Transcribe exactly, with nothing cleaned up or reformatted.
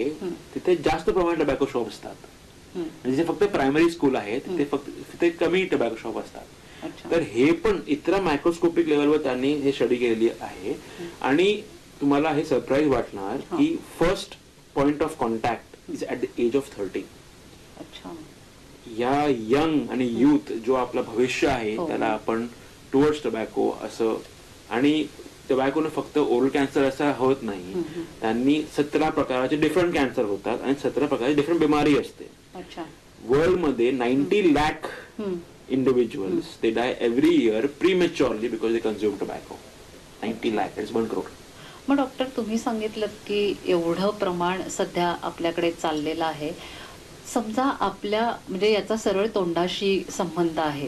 आहे तिथे जास्त प्रमाणात टबॅको शॉप असतात. जिथे फक्त प्रायमरी स्कूल आहे तिथे फक्त तिथे कमी टबॅको शॉप असतात. तर हे पण इतरा मायक्रोस्कोपिक लेवलवर त्यांनी हे स्टडी केलेली आहे. आणि तुम्हाला हे सरप्राईज वाटणार की first point of contact is at the age of thirty. या यंग आणि युथ जो आपला भविष्य आहे त्याला आपण टुवर्ड्स टबॅको असं. आणि टबॅकोने फक्त ओरल कॅन्सर असा होत नाही, त्यांनी सतरा प्रकारचे डिफरंट कॅन्सर होतात आणि सतरा प्रकारची डिफरंट बिमारी असते. वर्ल्ड मध्ये ninety lakh individuals they dye every year प्रीमॅच्युअरली because they consume tobacco. Ninety lakh it's one crore. मग डॉक्टर तुम्ही सांगितलं की एवढं प्रमाण सध्या आपल्याकडे चाललेलं आहे. समजा आपल्या म्हणजे याचा सरळ तोंडाशी संबंध आहे